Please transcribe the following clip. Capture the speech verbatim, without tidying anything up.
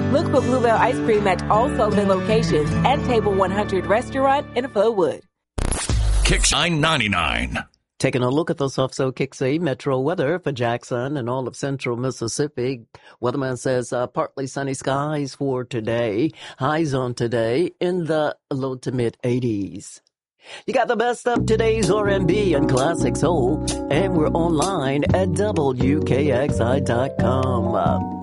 Look for Bluebell Ice Cream at all Sullivan locations and Table one hundred Restaurant in Flowood. Kicks nine ninety-nine. Taking a look at the Sufso Kixie Metro weather for Jackson and all of central Mississippi. Weatherman says uh, partly sunny skies for today. Highs on today in the low to mid eighties. You got the best of today's R and B and classic soul, and we're online at W K X I dot com.